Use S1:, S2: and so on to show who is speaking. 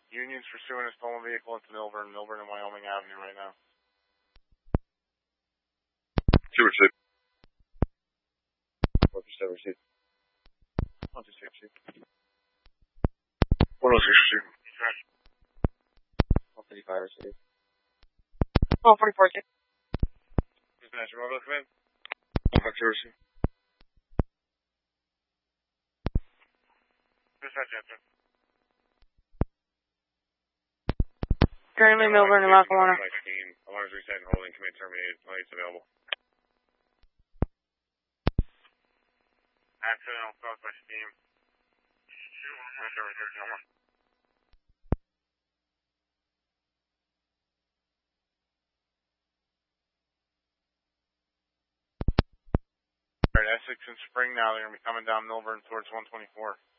S1: Union's pursuing a stolen vehicle into Milburn and Wyoming Avenue right now.
S2: Two receipt. 127 receipt.
S1: 126 receipt.
S2: 106 receipt.
S1: 155 receipt.
S3: 144 receipt.
S1: Dispatch, mobile command.
S2: 152 receipt.
S1: Dispatch answer.
S3: Currently Milburn and Lackawanna.
S1: Alarms reset and holding. Command terminated. Lights available. Accidental caused by steam. Alright, Essex and Spring now. They're going to be coming down Milburn towards 124.